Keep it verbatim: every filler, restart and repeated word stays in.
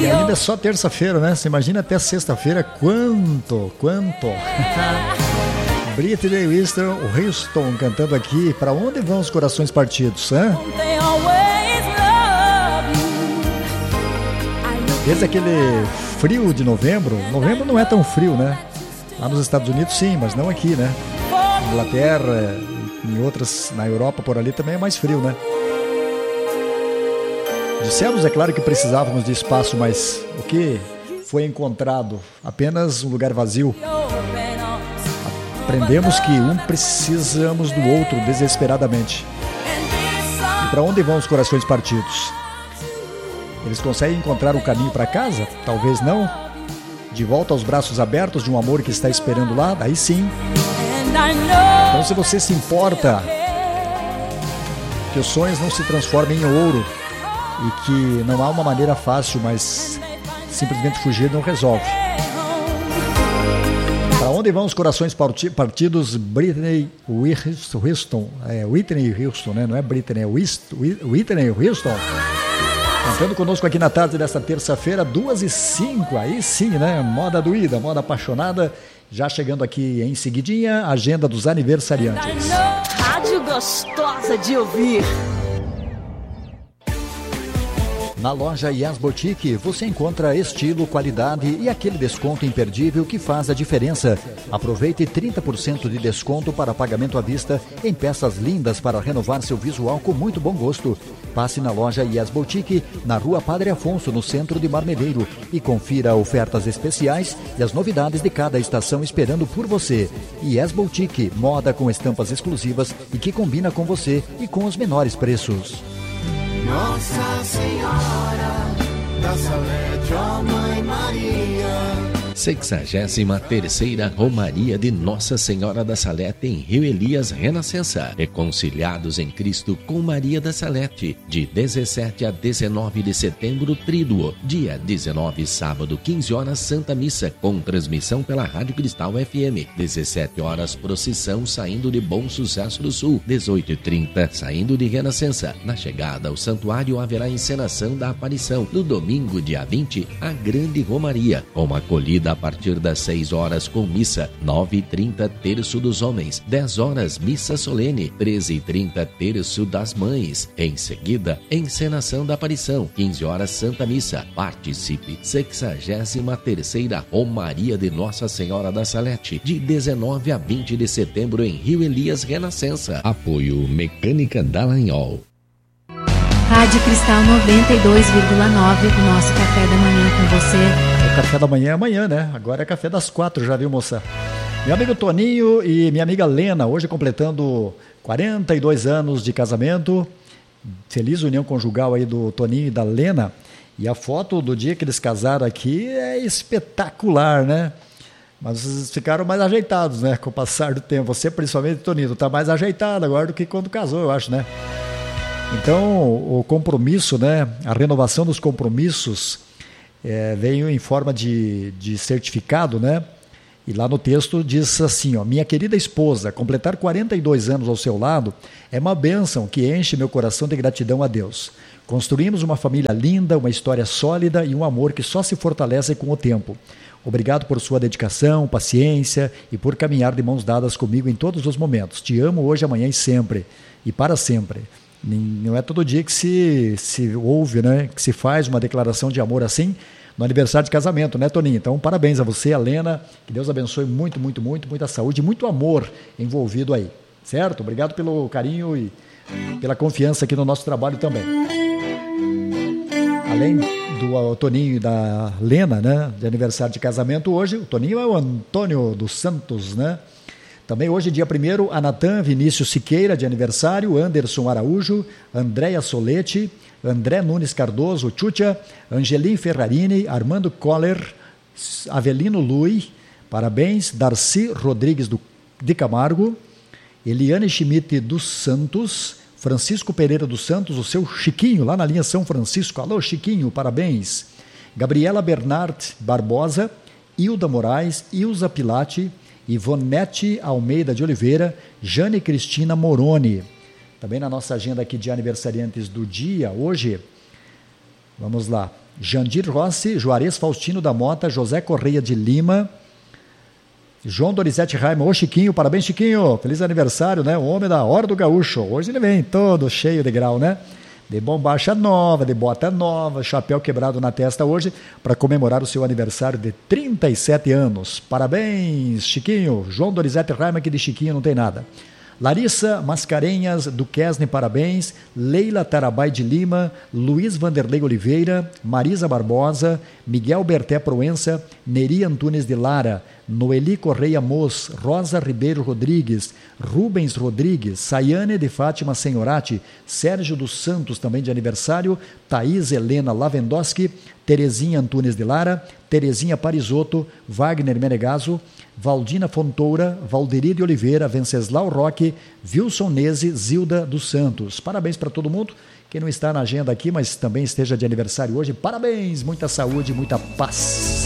E ainda é só terça-feira, né? Você imagina até sexta-feira quanto, quanto. Britney Houston, Houston cantando aqui. Pra onde vão os corações partidos, né? Desde aquele frio de novembro. Novembro não é tão frio, né? Lá nos Estados Unidos sim, mas não aqui, né? Na Inglaterra, em outras, na Europa por ali também é mais frio, né? Dissemos, é claro, que precisávamos de espaço, mas o que foi encontrado? Apenas um lugar vazio. Aprendemos que um precisamos do outro desesperadamente. E para onde vão os corações partidos? Eles conseguem encontrar o caminho para casa? Talvez não. De volta aos braços abertos de um amor que está esperando lá? Daí sim. Então, se você se importa que os sonhos não se transformem em ouro e que não há uma maneira fácil, mas simplesmente fugir não resolve. Para onde vão os corações partidos? Britney Houston, é Whitney Houston, né? Não é Britney, é Whitney Houston. Cantando conosco aqui na tarde desta terça-feira, duas e cinco, aí sim, né? Moda doída, moda apaixonada. Já chegando aqui em seguidinha, agenda dos aniversariantes. Rádio gostosa de ouvir. Na loja Yes Boutique você encontra estilo, qualidade e aquele desconto imperdível que faz a diferença. Aproveite trinta por cento de desconto para pagamento à vista em peças lindas para renovar seu visual com muito bom gosto. Passe na loja Yes Boutique, na rua Padre Afonso, no centro de Marmeleiro, e confira ofertas especiais e as novidades de cada estação esperando por você. Yes Boutique, moda com estampas exclusivas e que combina com você e com os menores preços. Nossa Senhora da Salete, ó Mãe Maria. sexagésima terceira Romaria de Nossa Senhora da Salete em Rio Elias Renascença. Reconciliados em Cristo com Maria da Salete. De dezessete a dezenove de setembro, Tríduo. Dia dezenove, sábado, quinze horas, Santa Missa, com transmissão pela Rádio Cristal F M. dezessete horas, procissão saindo de Bom Sucesso do Sul. dezoito e trinta, saindo de Renascença. Na chegada ao santuário haverá encenação da aparição. No domingo, dia vinte, a Grande Romaria, com uma acolhida a partir das seis horas com missa, nove e trinta terço dos homens, dez horas missa solene, treze e trinta terço das mães. Em seguida, encenação da aparição, quinze horas Santa Missa. Participe, sexagésima terceira Romaria de Nossa Senhora da Salete, de dezenove a vinte de setembro em Rio Elias Renascença. Apoio Mecânica Dallagnol. Rádio Cristal noventa e dois vírgula nove, o nosso café da manhã com você. O café da manhã é amanhã, né? Agora é café das quatro, já viu, moça? Meu amigo Toninho e minha amiga Lena, hoje completando quarenta e dois anos de casamento. Feliz união conjugal aí do Toninho e da Lena. E a foto do dia que eles casaram aqui é espetacular, né? Mas vocês ficaram mais ajeitados, né? Com o passar do tempo. Você, principalmente, Toninho, tá mais ajeitado agora do que quando casou, eu acho, né? Então, o compromisso, né? A renovação dos compromissos é, veio em forma de, de certificado, né? E lá no texto diz assim, ó: minha querida esposa, completar quarenta e dois anos ao seu lado é uma bênção que enche meu coração de gratidão a Deus. Construímos uma família linda, uma história sólida e um amor que só se fortalece com o tempo. Obrigado por sua dedicação, paciência e por caminhar de mãos dadas comigo em todos os momentos. Te amo hoje, amanhã e sempre. E para sempre. Não é todo dia que se, se ouve, né? Que se faz uma declaração de amor assim no aniversário de casamento, né, Toninho? Então, parabéns a você, a Lena. Que Deus abençoe muito, muito, muito, muita saúde e muito amor envolvido aí. Certo? Obrigado pelo carinho e pela confiança aqui no nosso trabalho também. Além do Toninho e da Lena, né, de aniversário de casamento hoje, o Toninho é o Antônio dos Santos, né? Também hoje, dia primeiro, a Natan Vinícius Siqueira, de aniversário, Anderson Araújo, Andréia Solete, André Nunes Cardoso, Tchutcha, Angelim Ferrarini, Armando Coller, Avelino Lui, parabéns, Darcy Rodrigues do, de Camargo, Eliane Schmidt dos Santos, Francisco Pereira dos Santos, o seu Chiquinho, lá na linha São Francisco, alô Chiquinho, parabéns, Gabriela Bernard Barbosa, Hilda Moraes, Ilza Pilati, Ivonete Almeida de Oliveira, Jane Cristina Moroni. Também na nossa agenda aqui de aniversariantes do dia, hoje, Vamos lá. Jandir Rossi, Juarez Faustino da Mota, José Correia de Lima, João Dorizete Raima, ô Chiquinho, parabéns Chiquinho, feliz aniversário, né? O homem da Hora do Gaúcho, hoje ele vem todo cheio de grau, né? De bombacha nova, de bota nova, chapéu quebrado na testa hoje, para comemorar o seu aniversário de trinta e sete anos. Parabéns, Chiquinho. João Dorizete Raima, que de Chiquinho não tem nada. Larissa Mascarenhas, do Quesne, parabéns. Leila Tarabai de Lima, Luiz Vanderlei Oliveira, Marisa Barbosa, Miguel Berté Proença, Neri Antunes de Lara, Noeli Correia Mos, Rosa Ribeiro Rodrigues, Rubens Rodrigues, Sayane de Fátima Senhorati, Sérgio dos Santos, também de aniversário, Thaís Helena Lavendoski, Terezinha Antunes de Lara, Terezinha Parisotto, Wagner Menegaso, Valdina Fontoura, Valderi de Oliveira, Venceslau Roque, Wilson Nese, Zilda dos Santos. Parabéns para todo mundo. Quem não está na agenda aqui, mas também esteja de aniversário hoje, parabéns, muita saúde, muita paz.